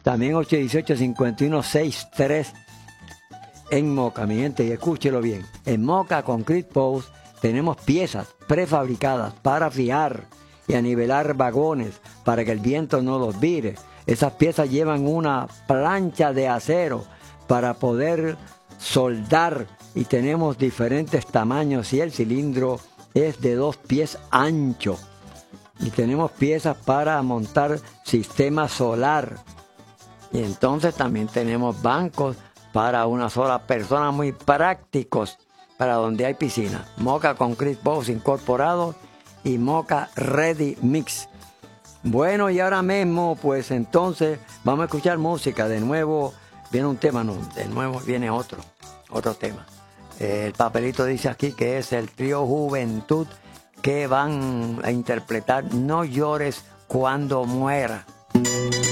También 818-5163 en Moca, mi gente, y escúchelo bien. En Moca Concrete Post tenemos piezas prefabricadas para fijar y anivelar vagones para que el viento no los vire. Esas piezas llevan una plancha de acero para poder soldar y tenemos diferentes tamaños y el cilindro es de 2 pies ancho. Y tenemos piezas para montar sistema solar. Y entonces también tenemos bancos para una sola persona, muy prácticos para donde hay piscina. Moca Concrete Post incorporado y Moca Ready Mix. Bueno, y ahora mismo, pues entonces vamos a escuchar música. De nuevo viene un tema, no, de nuevo viene otro tema. El papelito dice aquí que es el trío Juventud que van a interpretar No llores cuando muera.